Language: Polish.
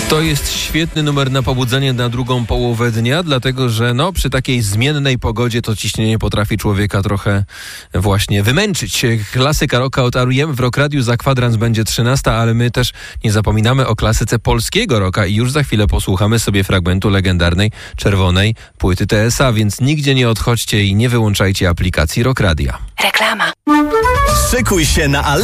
To jest świetny numer na pobudzenie na drugą połowę dnia, dlatego że przy takiej zmiennej pogodzie to ciśnienie potrafi człowieka trochę właśnie wymęczyć. Klasyka rocka od R.E.M. w Rock Radiu za kwadrans będzie 13, ale my też nie zapominamy o klasyce polskiego rocka i już za chwilę posłuchamy sobie fragmentu legendarnej czerwonej płyty TSA, więc nigdzie nie odchodźcie i nie wyłączajcie aplikacji Rock Radia. Reklama. Szykuj się na